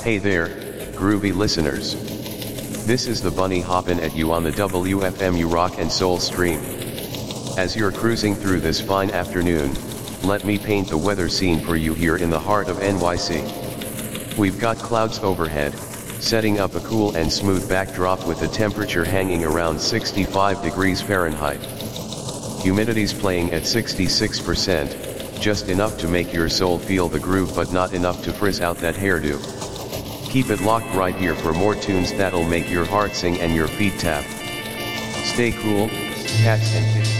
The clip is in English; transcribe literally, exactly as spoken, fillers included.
Hey there, groovy listeners. This is the Bunny hoppin' at you on the W F M U Rock and Soul stream. As you're cruising through this fine afternoon, let me paint the weather scene for you here in the heart of N Y C. We've got clouds overhead, setting up a cool and smooth backdrop with the temperature hanging around sixty-five degrees Fahrenheit. Humidity's playing at sixty-six percent, just enough to make your soul feel the groove but not enough to frizz out that hairdo. Keep it locked right here for more tunes that'll make your heart sing and your feet tap. Stay cool, cats and kittens.